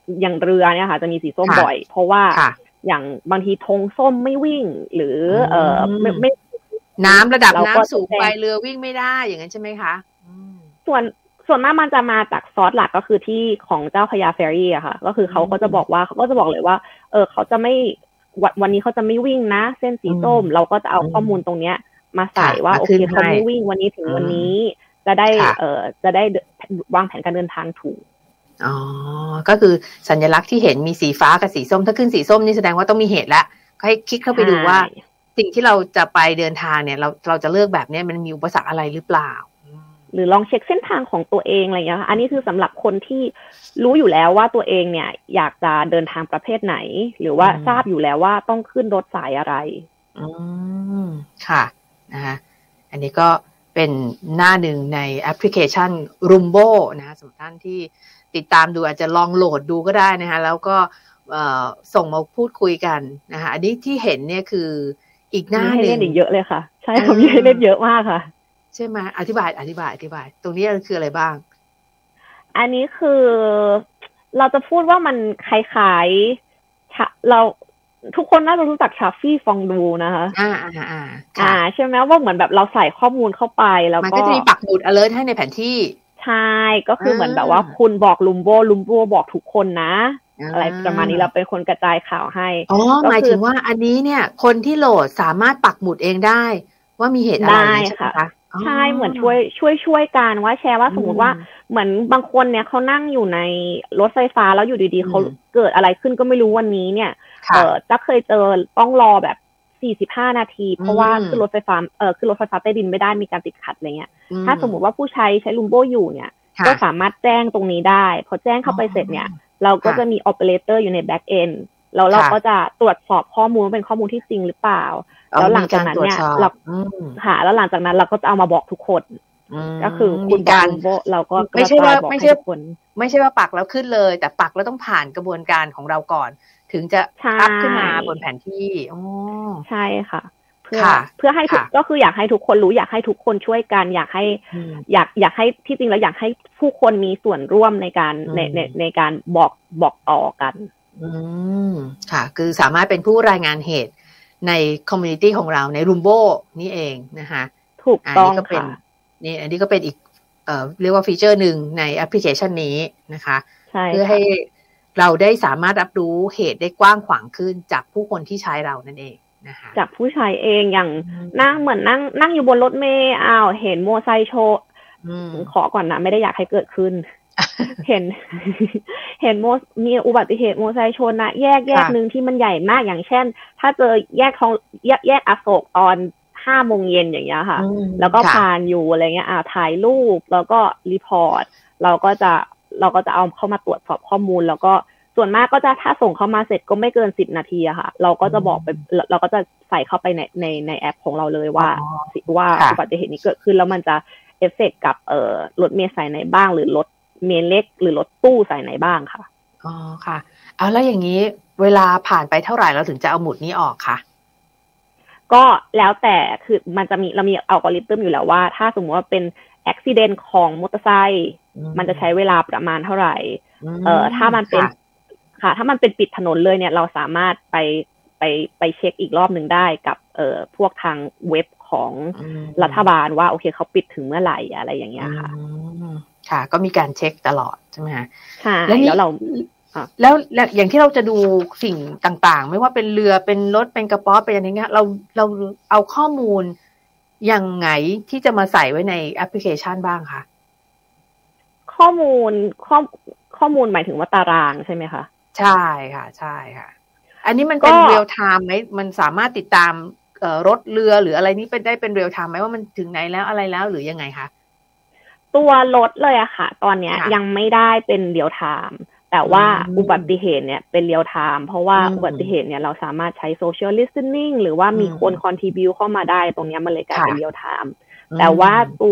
อย่างเรือเนี่ยค่ะจะมีสีส้มบ่อยเพราะว่าอย่างบางทีธงส้มไม่วิ่งหรือไม่น้ำระดับน้ำสูงไปเรือวิ่งไม่ได้อย่างนั้นใช่ไหมคะส่วนมากมันจะมาจากซอสหลักก็คือที่ของเจ้าพญาเฟอรี่อะค่ะก็คือเขาก็จะบอกเลยว่าเขาจะไม่วันนี้เขาจะไม่วิ่งนะเส้นสีส้มเราก็จะเอาข้อมูลตรงเนี้ยมาใส่ว่าโอเคเขาไม่วิ่งวันนี้ถึงวันนี้จะได้วางแผนการเดินทางถูกอ๋อก็คือสัญลักษณ์ที่เห็นมีสีฟ้ากับสีส้มถ้าขึ้นสีส้มนี่แสดงว่าต้องมีเหตุแล้วให้คลิกเข้าไปดูว่าสิ่งที่เราจะไปเดินทางเนี่ยเราจะเลือกแบบนี้มันมีอุปสรรคอะไรหรือเปล่าหรือลองเช็คเส้นทางของตัวเองอะไรอย่างเงี้ยอันนี้คือสำหรับคนที่รู้อยู่แล้วว่าตัวเองเนี่ยอยากจะเดินทางประเภทไหนหรือว่าทราบอยู่แล้วว่าต้องขึ้นรถสายอะไรค่ะนะคะอันนี้ก็เป็นหน้าหนึ่งในแอปพลิเคชัน Rumbo นะคะสำหรับท่านที่ติดตามดูอาจจะลองโหลดดูก็ได้นะคะแล้วก็ส่งมาพูดคุยกันนะคะอันนี้ที่เห็นเนี่ยคืออีกหน้าหนึ่งเยอะเลยค่ะใช่ผมมีให้เล่นเยอะมากค่ะใช่ไหมอธิบายตรงนี้คืออะไรบ้างอันนี้คือเราจะพูดว่ามันคล้ายๆเราทุกคนน่าจะรู้จักชาฟี่ฟองดูนะคะใช่ไหมว่าเหมือนแบบเราใส่ข้อมูลเข้าไปแล้วก็มันก็จะมีปักหมุด alert ให้ในแผนที่ใช่ก็คือเหมือนแบบว่าคุณบอกลุมโบบอกทุกคนนะอะไรประมาณนี้เราเป็นคนกระจายข่าวให้หมายถึงว่าอันนี้เนี่ยคนที่โหลดสามารถปักหมุดเองได้ว่ามีเหตุอะไรใช่ไหมคะใช่เหมือนช่วยกันว่าแชร์ว่าสมมติว่าเหมือนบางคนเนี่ยเขานั่งอยู่ในรถไฟฟ้าแล้วอยู่ดีๆเขาเกิดอะไรขึ้นก็ไม่รู้วันนี้เนี่ยจะเคยเจอต้องรอแบบ45นาทีเพราะว่าคือรถไฟฟ้าใต้ดินไม่ได้มีการติดขัดอะไรเงี้ยถ้าสมมติว่าผู้ใช้ลุมโบอยู่เนี่ยก็สามารถแจ้งตรงนี้ได้พอแจ้งเข้าไปเสร็จเนี่ยเราก็จะมีออเปอเรเตอร์อยู่ในแบ็กเอนด์แล้วเราก็จะตรวจสอบข้อมูลว่าเป็นข้อมูลที่จริงหรือเปล่าแล้วหลังจากนั้นเนี่ยเราแล้วหลังจากนั้นเราก็จะเอามาบอกทุกคนก็คือคุณการเราก็ไม่ใช่ว่าปักแล้วขึ้นเลยแต่ปักแล้วต้องผ่านกระบวนการของเราก่อนถึงจะอัพขึ้นมาบนแผนที่ใช่ค่ะเพื่อให้ก็คืออยากให้ทุกคนรู้อยากให้ทุกคนช่วยกันอยากให้ที่จริงแล้วอยากให้ผู้คนมีส่วนร่วมในการบอกต่อกันค่ะคือสามารถเป็นผู้รายงานเหตุในคอมมูนิตี้ของเราใน Rumbo นี่เองนะคะถูกต้องค่ะอันนี้ก็เป็นอีกเรียกว่าฟีเจอร์หนึ่งในแอปพลิเคชันนี้นะคะเพื่อให้เราได้สามารถรับรู้เหตุได้กว้างขวางขึ้นจากผู้คนที่ใช้เรานั่นเองนะคะจากผู้ใช้เองอย่างเหมือนนั่งอยู่บนรถเมล์เห็นโมไซค์โชว์ขอก่อนนะไม่ได้อยากให้เกิดขึ้น เห็นมีอุบัติเหตุโมไซค์ชนนะแยกนึงที่มันใหญ่มากอย่างเช่นถ้าเจอแยกอโศกตอน5 โมงเย็นอย่างเงี้ยค่ะแล้วก็ผ่านอยู่อะไรเงี้ยถ่ายรูปแล้วก็รีพอร์ตเราก็จะเอาเข้ามาตรวจสอบข้อมูลแล้วก็ส่วนมากก็จะถ้าส่งเข้ามาเสร็จก็ไม่เกิน10 นาทีอะค่ะเราก็จะบอกไปเราก็จะใส่เข้าไปในแอปของเราเลยว่าอุบัติเหตุนี้เกิดขึ้นแล้วมันจะเอฟเฟกต์กับรถเมล์สายไหนบ้างหรือรถเมล์เล็กหรือรถตู้สายไหนบ้างค่ะอ๋อค่ะเอาแล้วอย่างนี้เวลาผ่านไปเท่าไหร่เราถึงจะเอาหมุดนี้ออกคะก็แล้วแต่คือเรามีอัลกอริทึมอยู่แล้วว่าถ้าสมมติว่าเป็นอุบัติเหตุของมอเตอร์ไซค์มันจะใช้เวลาประมาณเท่าไหร่ถ้ามันเป็นปิดถนนเลยเนี่ยเราสามารถไปเช็คอีกรอบนึงได้กับพวกทางเว็บของรัฐบาลว่าโอเคเขาปิดถึงเมื่อไหร่อะไรอย่างเงี้ยค่ะค่ะก็มีการเช็คตลอดใช่ไหมคะใช่แล้วเราแล้วอย่างที่เราจะดูสิ่งต่างๆไม่ว่าเป็นเรือเป็นรถเป็นกระป๋อเป็นอะไรเงี้ยเราเอาข้อมูลยังไงที่จะมาใส่ไว้ในแอปพลิเคชันบ้างคะข้อมูลหมายถึงว่าตารางใช่ไหมคะใช่ค่ะอันนี้มันเป็นเรียลไทม์ไหมมันสามารถติดตามรถเรือหรืออะไรนี้เป็นเรียลไทม์ไหมว่ามันถึงไหนแล้วอะไรแล้วหรือยังไงคะตัวรถเลยอะค่ะตอนนี้ยังไม่ได้เป็นเรียลไทม์แต่ว่าอุบัติเหตุเนี่ยเป็นเรียลไทม์เพราะว่าอุบัติเหตุเนี่ยเราสามารถใช้โซเชียลลิสติ้งหรือว่ามีคนคอนทริบิวเข้ามาได้ตรงนี้มันเลยกลายเป็นเรียลไทม์แต่ว่า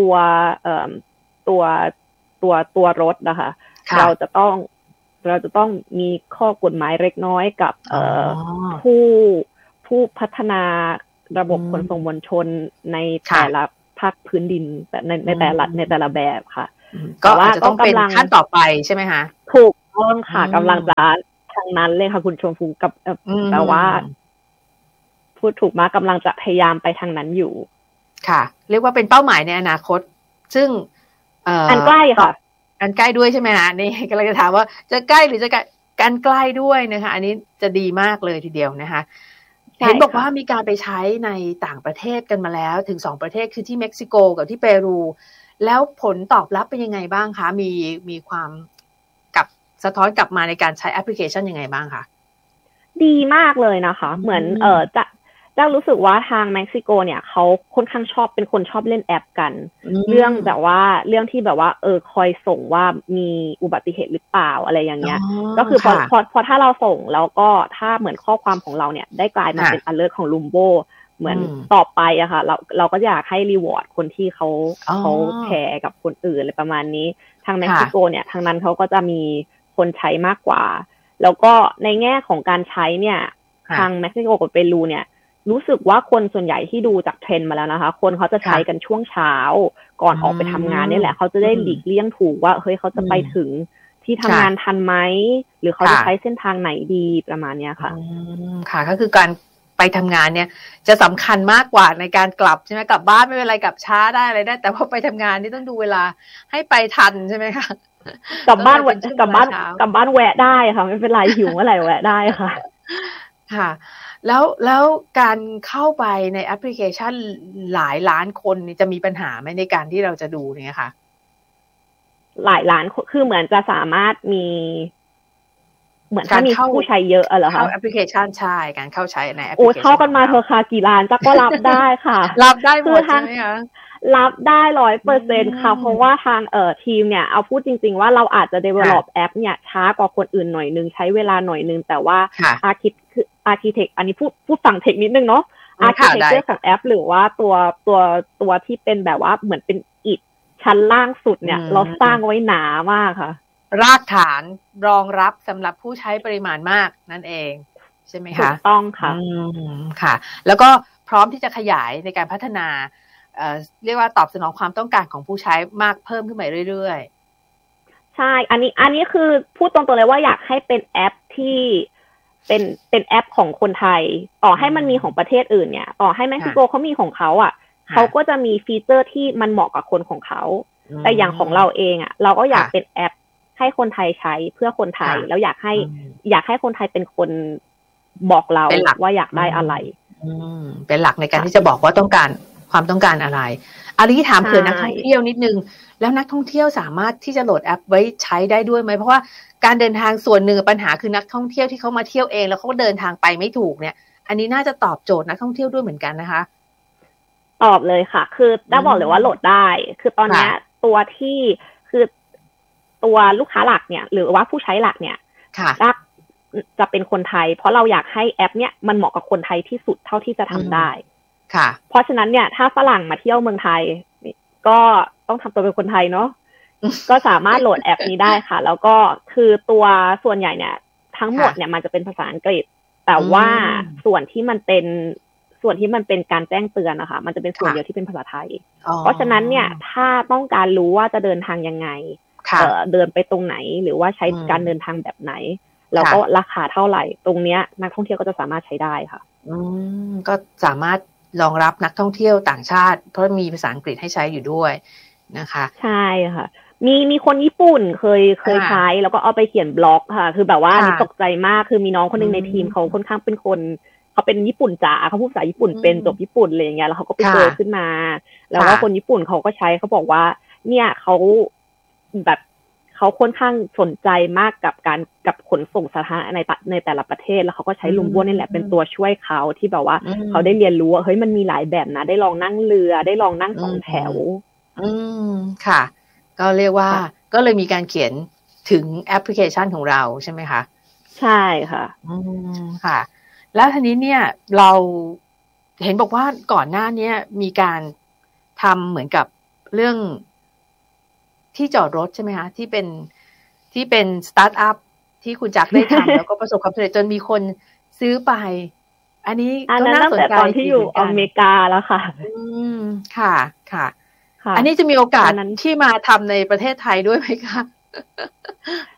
ตัวรถนะคะเราจะต้องมีข้อกฎหมายเล็กน้อยกับผู้พัฒนาระบบขนส่งมวลชนในแต่ละภาคพื้นดินในแต่ละแบบค่ะก็อาจจะต้องเป็นขั้นต่อไปใช่ไหมคะถูกตต้องค่ะกำลังจะทางนั้นเลยค่ะคุณชมพูกับแต่ว่าพูดถูกมากกำลังจะพยายามไปทางนั้นอยู่ค่ะเรียกว่าเป็นเป้าหมายในอนาคตซึ่งอันใกล้ค่ะอันใกล้ด้วยใช่ไหมคะนี่กำลังจะถามว่าจะใกล้หรือจะการใกล้ด้วยนะคะอันนี้จะดีมากเลยทีเดียวนะคะเห็นบอกว่ามีการไปใช้ในต่างประเทศกันมาแล้วถึง2ประเทศคือที่เม็กซิโกกับที่เปรูแล้วผลตอบรับเป็นยังไงบ้างคะมีความกับสะท้อนกลับมาในการใช้แอปพลิเคชันยังไงบ้างคะดีมากเลยนะคะเหมือนจะรู้สึกว่าทางเม็กซิโกเนี่ยเขาค่อนข้างเป็นคนชอบเล่นแอปกันเรื่องแบบว่าเรื่องที่แบบว่าคอยส่งว่ามีอุบัติเหตุหรือเปล่าอะไรอย่างเงี้ยก็คือพอถ้าเราส่งแล้วก็ถ้าเหมือนข้อความของเราเนี่ยได้กลายมาเป็น alert ของ Rumbo เหมือนต่อไปอะค่ะเราก็อยากให้รีวอร์ดคนที่เขาแชร์กับคนอื่นอะไรประมาณนี้ทางเม็กซิโกเนี่ยทางนั้นเขาก็จะมีคนใช้มากกว่าแล้วก็ในแง่ของการใช้เนี่ยทางเม็กซิโกกับเปรูเนี่ยรู้สึกว่าคนส่วนใหญ่ที่ดูจากเทรนด์มาแล้วนะคะคนเขาจะใช้กันช่วงเช้าก่อนออกไปทำงานนี่แหละเขาจะได้หลีกเลี่ยงถูกว่าเฮ้ยเขาจะไปถึงที่ทำงานทันไหมหรือเขาจะใช้เส้นทางไหนดีประมาณนี้ค่ะค่ะก็คือการไปทำงานเนี่ยจะสำคัญมากกว่าในการกลับใช่ไหมกลับบ้านไม่เป็นไรกลับช้าได้อะไรได้แต่พอไปทำงานนี่ต้องดูเวลาให้ไปทันใช่ไหมคะกลับบ้านแวะได้ค่ะไม่เป็นไรหิวเมื่อไหร่แวะได้ค่ะค่ะแล้วการเข้าไปในแอปพลิเคชันหลายล้านคนจะมีปัญหาไหมในการที่เราจะดูเนี่ยค่ะหลายล้านคือเหมือนจะสามารถมีเหมือนถ้ามีผู้ใช้เยอะเหรอคะเข้าแอปพลิเคชันใช่การเข้าใช้ในแอปพลิเคชันเข้ากันมาเธอค่ะกี่ล้านก็รับได้ค่ะรับได้หมดใช่ไหมคะรับได้ 100% ค่ะเพราะว่าทางทีมเนี่ยเอาพูดจริงๆว่าเราอาจจะ develop แอปเนี่ยช้ากว่าคนอื่นหน่อยนึงใช้เวลาหน่อยนึงแต่ว่าarchitect อันนี้พูดฝั่งเทคนิดนึงเนาะ architecture ของแอปหรือว่าตัวที่เป็นแบบว่าเหมือนเป็นอิฐชั้นล่างสุดเนี่ยเราสร้างไว้หนามากค่ะรากฐานรองรับสำหรับผู้ใช้ปริมาณมากนั่นเองใช่ไหมคะถูกต้องค่ะค่ะแล้วก็พร้อมที่จะขยายในการพัฒนาเรียกว่าตอบสนองความต้องการของผู้ใช้มากเพิ่มขึ้นไปเรื่อยๆใช่อันนี้คือพูดตรงๆเลยว่าอยากให้เป็นแอปที่เป็นแอปของคนไทยต่อให้มันมีของประเทศอื่นเนี่ยต่อให้เม็กซิโกเขามีของเขาอ่ะเขาก็จะมีฟีเจอร์ที่มันเหมาะกับคนของเขาแต่อย่างของเราเองอ่ะเราก็อยากเป็นแอปให้คนไทยใช้เพื่อคนไทยแล้วอยากให้คนไทยเป็นคนบอกเราว่าอยากได้อะไรเป็นหลักในการที่จะบอกว่าความต้องการอะไรอันนี้ถามเผื่อนักท่องเที่ยวนิดนึงแล้วนักท่องเที่ยวสามารถที่จะโหลดแอปไว้ใช้ได้ด้วยไหมเพราะว่าการเดินทางส่วนหนึ่งปัญหาคือนักท่องเที่ยวที่เขามาเที่ยวเองแล้วเขาเดินทางไปไม่ถูกเนี่ยอันนี้น่าจะตอบโจทย์นักท่องเที่ยวด้วยเหมือนกันนะคะตอบเลยค่ะคือได้บอกเลยว่าโหลดได้คือตอนนี้ตัวที่คือตัวลูกค้าหลักเนี่ยหรือว่าผู้ใช้หลักเนี่ยจะเป็นคนไทยเพราะเราอยากให้แอปเนี่ยมันเหมาะกับคนไทยที่สุดเท่าที่จะทำได้ค่ะเพราะฉะนั้นเนี่ยถ้าฝรั่งมาเที่ยวเมืองไทยก็ต้องทำตัวเป็นคนไทยเนาะก็สามารถโหลดแอปนี้ได้ค่ะแล้วก็คือตัวส่วนใหญ่เนี่ยทั้งหมดเนี่ยมันจะเป็นภาษาอังกฤษแต่ว่าส่วนที่มันเป็นการแจ้งเตือนนะคะมันจะเป็นส่วนเดียวที่เป็นภาษาไทยเพราะฉะนั้นเนี่ยถ้าต้องการรู้ว่าจะเดินทางยังไงเดินไปตรงไหนหรือว่าใช้การเดินทางแบบไหนแล้วก็ราคาเท่าไหร่ตรงเนี้ยนักท่องเที่ยวก็จะสามารถใช้ได้ค่ะก็สามารถรองรับนักท่องเที่ยวต่างชาติเพราะมีภาษาอังกฤษให้ใช้อยู่ด้วยนะคะใช่ค่ะมีคนญี่ปุ่นเคยใช้แล้วก็เอาไปเขียนบล็อกค่ะคือแบบว่าตกใจมากคือมีน้องคนนึงในทีมเขาค่อนข้างเป็นคนเขาเป็นญี่ปุ่นจ๋าเขาพูดภาษาญี่ปุ่นเป็นจบญี่ปุ่นอะไรอย่างเงี้ยแล้วเขาก็ไปเจอขึ้นมาแล้วก็คนญี่ปุ่นเขาก็ใช้เขาบอกว่าเนี่ยเขาแบบเขาค่อนข้างสนใจมากกับขนส่งสาธารณะในแต่ละประเทศแล้วเขาก็ใช้Rumboนี่แหละเป็นตัวช่วยเขาที่แบบว่าเขาได้เรียนรู้ว่าเฮ้ยมันมีหลายแบบนะได้ลองนั่งเรือได้ลองนั่งสองแถวค่ะก็เรียกว่าก็เลยมีการเขียนถึงแอปพลิเคชันของเราใช่ไหมคะใช่ค่ะค่ะแล้วทีนี้เนี่ยเราเห็นบอกว่าก่อนหน้านี้มีการทำเหมือนกับเรื่องที่จอดรถใช่ไหมคะที่เป็นสตาร์ทอัพที่คุณจักรได้ทำแล้วก็ประสบความสำเร็จจนมีคนซื้อไปอันนี้ก็น่าสนใจตอนที่อยู่อเมริกาแล้วค่ะค่ะอันนี้จะมีโอกาสที่มาทำในประเทศไทยด้วยไหมคะ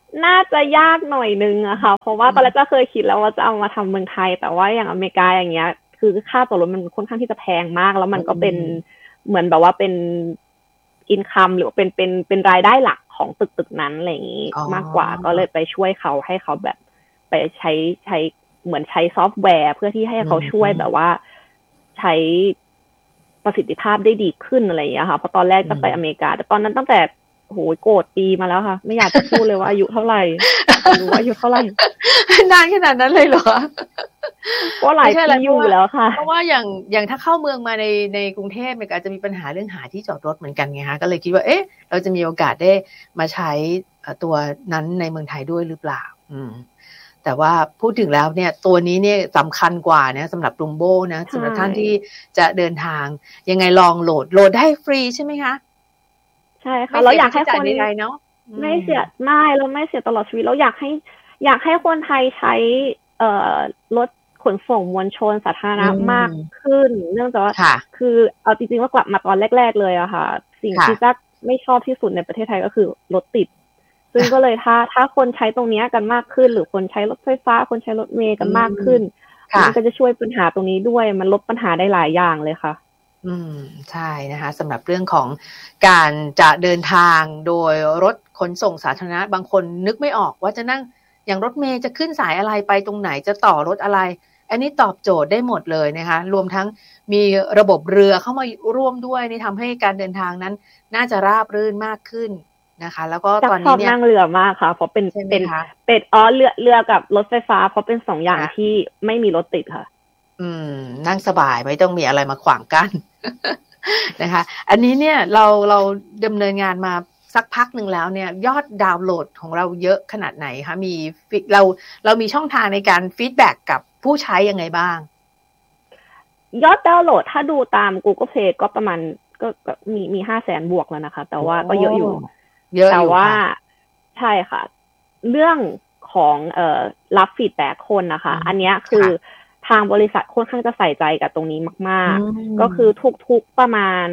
น่าจะยากหน่อยนึงอะค่ะเพราะว่าตอนแรกก็เคยคิดแล้วว่าจะเอามาทำเมืองไทยแต่ว่าอย่างอเมริกาอย่างเงี้ยคือค่าตั๋วรถมันค่อนข้างที่จะแพงมากแล้วมันก็เป็นเหมือนแบบว่าเป็นอินคัมหรือเป็นรายได้หลักของตึกนั้นอะไรอย่างงี้มากกว่าก็เลยไปช่วยเขาให้เขาแบบไปใช้เหมือนใช้ซอฟต์แวร์เพื่อที่ให้เขาช่วยแบบว่าใช้ประสิทธิภาพได้ดีขึ้นอะไรอย่างเงี้ยค่ะเพราะตอนแรกจะไปอเมริกาแต่ตอนนั้นตั้งแต่โหโกรธปีมาแล้วค่ะไม่อยากจะพูดเลยว่าอายุเท่าไหร่รู้ว่าอายุเท่าไหร่นานขนาดนั้นเลยเหรอก็หลายปีอยู่แล้วค่ะเพราะว่าอย่างถ้าเข้าเมืองมาในกรุงเทพเนี่ยอาจจะมีปัญหาเรื่องหาที่จอดรถเหมือนกันไงคะก็เลยคิดว่าเอ๊ะเราจะมีโอกาสได้มาใช้ตัวนั้นในเมืองไทยด้วยหรือเปล่าแต่ว่าพูดถึงแล้วเนี่ยตัวนี้เนี่ยสำคัญกว่านะสำหรับลุมโบนะสำหรับท่านที่จะเดินทางยังไงลองโหลดได้ฟรีใช่ไหมคะใช่ค่ะเราอยากให้คนใดๆเนาะไม่เสียเราไม่เสียตลอดชีวิตเราอยากให้คนไทยใช้รถขนส่งมวลชนสาธารณะมากขึ้นเนื่องจากว่าคือเอาจริงๆว่ากลับมาตอนแรกๆเลยอะค่ะสิ่งที่จักไม่ชอบที่สุดในประเทศไทยก็คือรถติดซึ่งก็เลยถ้าคนใช้ตรงนี้กันมากขึ้นหรือคนใช้รถไฟฟ้าคนใช้รถเมล์กันมากขึ้นมันก็จะช่วยปัญหาตรงนี้ด้วยมันลดปัญหาได้หลายอย่างเลยค่ะใช่นะคะสำหรับเรื่องของการจะเดินทางโดยรถขนส่งสาธารณะบางคนนึกไม่ออกว่าจะนั่งอย่างรถเมล์จะขึ้นสายอะไรไปตรงไหนจะต่อรถอะไรอันนี้ตอบโจทย์ได้หมดเลยนะคะรวมทั้งมีระบบเรือเข้ามาร่วมด้วยนี่ทำให้การเดินทางนั้นน่าจะราบรื่นมากขึ้นนะคะแล้วก็ตอนนี้เนี่ยชอบนั่งเรือมากค่ะเพราะเป็นเรือกับรถไฟฟ้าเพราะเป็น2 อย่างที่ไม่มีรถติดค่ะนั่งสบายไม่ต้องมีอะไรมาขวางกั้น นะคะอันนี้เนี่ยเราดำเนินงานมาสักพักหนึ่งแล้วเนี่ยยอดดาวน์โหลดของเราเยอะขนาดไหนคะมีเรามีช่องทางในการฟีดแบ็กกับผู้ใช้ยังไงบ้างยอดดาวน์โหลดถ้าดูตาม Google Play ก็ประมาณก็มี 500,000 บวกแล้วนะคะแต่ว่าก็เยอะอยู่แต่ว่าใช่ค่ะเรื่องของรับฟีดแบ็กคนนะคะอันนี้คือทางบริษัทค่อนข้างจะใส่ใจกับตรงนี้มากๆก็คือทุกประมาณ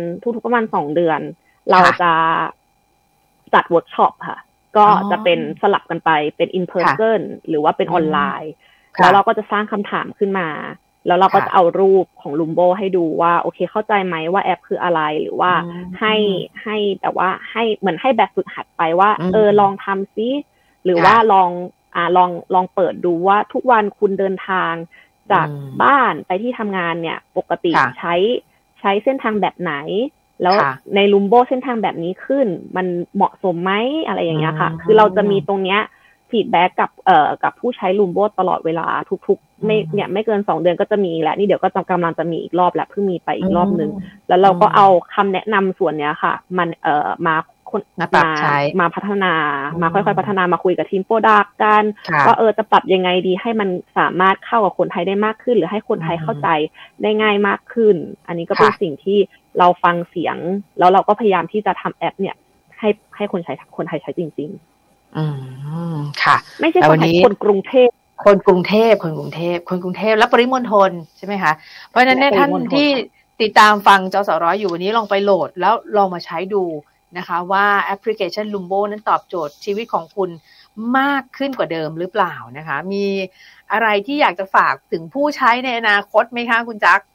2 เดือนเราจะจัดเวิร์กช็อปค่ะก็จะเป็นสลับกันไปเป็น in person หรือว่าเป็นออนไลน์แล้วเราก็จะสร้างคำถามขึ้นมาแล้วเราก็จะเอารูปของลุมโบให้ดูว่าโอเคเข้าใจไหมว่าแอปคืออะไรหรือว่าให้แบบว่าให้เหมือนให้แบบฝึกหัดไปว่าลองทำซิหรือว่าลองเปิดดูว่าทุกวันคุณเดินทางจากบ้านไปที่ทำงานเนี่ยปกติใช้เส้นทางแบบไหนแล้วในลุมโบเส้นทางแบบนี้ขึ้นมันเหมาะสมไหมอะไรอย่างเงี้ยค่ะคือเราจะมีตรงเนี้ยฟีดแบ็กกับผู้ใช้ลุมโบตลอดเวลาทุกๆไม่เกิน2 เดือนก็จะมีและนี่เดี๋ยวก็กำลังจะมีอีกรอบแล้วเพิ่งมีไปอีกรอบนึงแล้วเราก็เอาคำแนะนำส่วนเนี้ยค่ะมันมาพัฒนามาค่อยๆพัฒนามาคุยกับทีมโปรดักต์กันว่าจะปรับยังไงดีให้มันสามารถเข้ากับคนไทยได้มากขึ้นหรือให้คนไทยเข้าใจได้ง่ายมากขึ้นอันนี้ก็เป็นสิ่งที่เราฟังเสียงแล้วเราก็พยายามที่จะทำแอปเนี่ยให้คนไทยใช้จริงๆค่ะไม่ใช่คนกรุงเทพคนกรุงเทพและปริมณฑลใช่ไหมคะเพราะฉะนั้นเนี่ยท่านที่ติดตามฟังจสร้อยอยู่วันนี้ลองไปโหลดแล้วลองมาใช้ดูนะคะว่าแอปพลิเคชัน Lumbo นั้นตอบโจทย์ชีวิตของคุณมากขึ้นกว่าเดิมหรือเปล่านะคะมีอะไรที่อยากจะฝากถึงผู้ใช้ในอนาคตไหมคะคุณจัก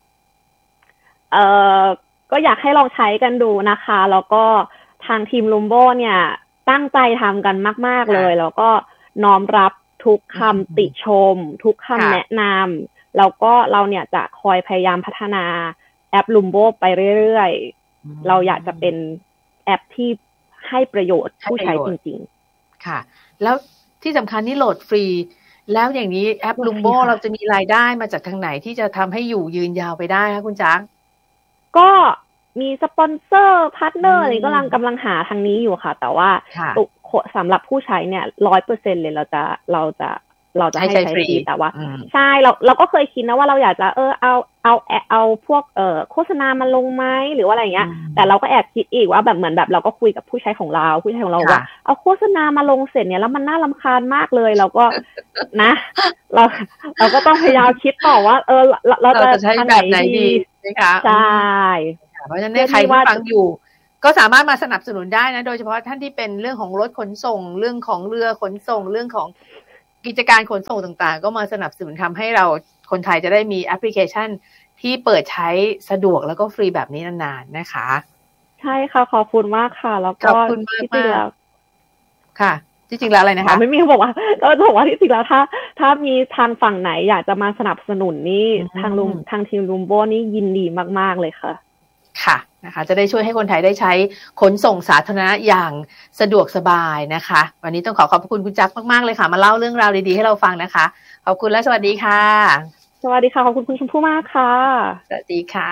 ก็อยากให้ลองใช้กันดูนะคะแล้วก็ทางทีม Lumbo เนี่ยตั้งใจทำกันมากๆเลยแล้วก็น้อมรับทุกคำติชมทุกคำแนะนำแล้วก็เราเนี่ยจะคอยพยายามพัฒนาแอป Lumbo ไปเรื่อยๆเราอยากจะเป็นแอปที่ให้ประโยชน์ผู้ใช้จริงๆค่ะแล้วที่สำคัญนี่โหลดฟรีแล้วอย่างนี้แอป Lumbo เราจะมีรายได้มาจากทางไหนที่จะทำให้อยู่ยืนยาวไปได้คะคุณจังก็มีสปอนเซอร์พาร์ทเนอร์อะไรกำลังหาทางนี้อยู่ค่ะแต่ว่าสำหรับผู้ใช้เนี่ย 100% เลยเราจะให้ใช้ฟรีแต่ว่าใช่เราก็เคยคิดนะว่าเราอยากจะเอาพวกโฆษณามาลงไหมหรือว่าอะไรเงี้ยแต่เราก็แอบคิดอีกว่าแบบเหมือนแบบเราก็คุยกับผู้ใช้ของเราว่าเอาโฆษณามาลงเสร็จเนี่ยแล้วมันน่ารำคาญมากเลยเราก็นะเราก็ต้องพยายามคิดต่อว่าเราจะใช้แบบไหนดีนะคะใช่เพราะฉะนั้นใครที่ฟังอยู่ก็สามารถมาสนับสนุนได้นะโดยเฉพาะท่านที่เป็นเรื่องของรถขนส่งเรื่องของเรือขนส่งเรื่องของกิจการขนส่งต่างๆก็มาสนับสนุนทำให้เราคนไทยจะได้มีแอปพลิเคชันที่เปิดใช้สะดวกแล้วก็ฟรีแบบนี้นานๆนะคะใช่ค่ะขอบคุณมากค่ะแล้วก็ที่จริงแล้วค่ะที่จริงแล้วอะไรนะคะไม่มีบอกว่าเราบอกว่าที่จริงแล้วถ้ามีทางฝั่งไหนอยากจะมาสนับสนุนนี่ทางทีมรูมโบนี่ยินดีมากๆเลยค่ะค่ะนะคะจะได้ช่วยให้คนไทยได้ใช้ขนส่งสาธารณะอย่างสะดวกสบายนะคะวันนี้ต้องขอบคุณคุณจักรมากๆเลยค่ะมาเล่าเรื่องราวดีๆให้เราฟังนะคะขอบคุณและสวัสดีค่ะสวัสดีค่ะขอบคุณคุณชมพู่มากค่ะสวัสดีค่ะ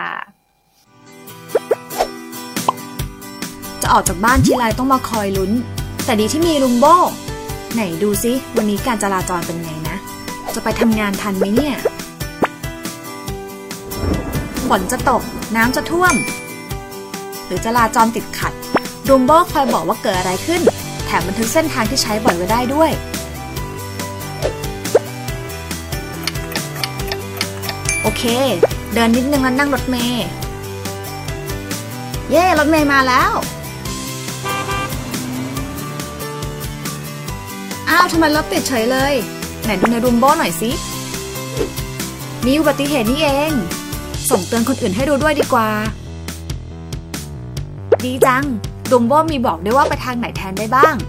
จะออกจากบ้านทีไรต้องมาคอยลุ้นแต่ดีที่มีลุงโบไหนดูซิวันนี้การจราจรเป็นไงนะจะไปทำงานทันไหมเนี่ยฝนจะตกน้ำจะท่วมหรือจราจรติดขัดลุงโบคอยบอกว่าเกิดอะไรขึ้นแถมบันทึกเส้นทางที่ใช้บ่อยไว้ได้ด้วยโอเคเดินนิดนึงแล้วนั่งรถเมล์เย้รถเมล์มาแล้วอ้าวทำไมรถติดเฉยเลยไหนดูในรูมโบ้หน่อยสิมีอุบัติเหตุนี่เองส่งเตือนคนอื่นให้รู้ด้วยดีกว่าดีจังรูมโบ้มีบอกด้วยว่าไปทางไหนแทนได้บ้าง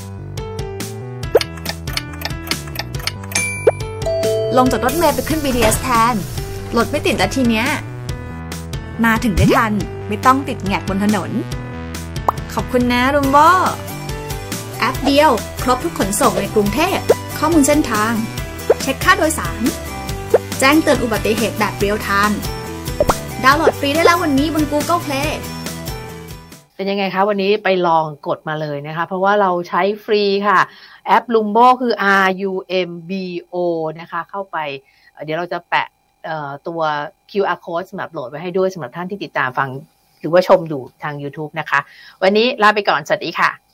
ลงจากรถเมล์ไปขึ้น BTS แทนรถไม่ติดแล้วทีเนี้ยมาถึงได้ทันไม่ต้องติดแงกบนถนนขอบคุณนะรูมโบ้แอปเดียวครบทุกขนส่งในกรุงเทพข้อมูลเส้นทางเช็คค่าโดยสารแจ้งเตือนอุบัติเหตุแบบเรียลไทม์ดาวน์โหลดฟรีได้แล้ววันนี้บน Google Play เป็นยังไงคะวันนี้ไปลองกดมาเลยนะคะเพราะว่าเราใช้ฟรีค่ะแอป Rumbo คือ RUMBO นะคะเข้าไปเดี๋ยวเราจะแปะตัว QR code สำหรับโหลดไว้ให้ด้วยสำหรับท่านที่ติดตามฟังหรือว่าชมดูทาง YouTube นะคะวันนี้ลาไปก่อนสวัสดีค่ะ